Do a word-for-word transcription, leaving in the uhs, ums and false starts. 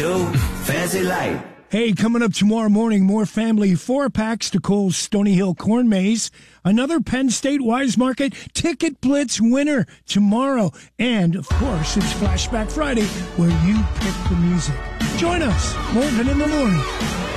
do, fancy light. Hey, coming up tomorrow morning, more family four-packs to Kohl's Stony Hill Corn Maze. Another Penn State Wise Market Ticket Blitz winner tomorrow. And, of course, it's Flashback Friday where you pick the music. Join us, Morgan in the Morning.